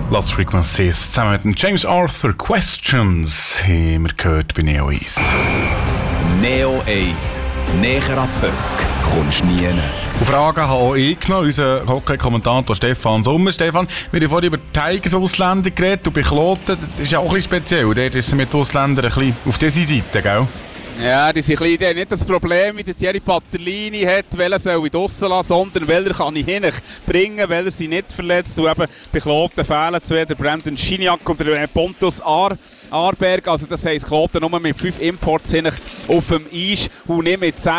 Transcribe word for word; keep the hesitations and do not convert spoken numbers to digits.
Lost Frequencies zusammen mit dem James Arthur Questions haben wir gehört bei Neo eins. Neo eins. Näher an Böck kommst nie näher. Und Fragen habe auch ich genommen, unser Hockey-Kommentator Stefan Sommer. Stefan, wir haben vorhin über Tigers Ausländer geredet und bei Kloten, das ist ja auch ein bisschen speziell. Dort ist es mit Ausländern ein bisschen auf dieser Seite, gell? Ja, die sind ein bisschen nicht das Problem, wie der Thierry Patterlini hat, welcher soll ich draussen lassen, sondern welcher kann ich hinbringen, welcher sind nicht verletzt. Und eben bei Kloten fehlen zwei, der Brandon Gignac und der Pontus Ar Arberg. Also das heisst, Kloten nur mit fünf Imports auf dem Eis und nicht mit sechs.